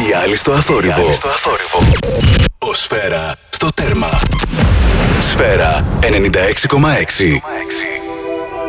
Οι άλλοι στο αθόρυβο. Ο Σφαίρα στο τέρμα. Σφαίρα 96,6.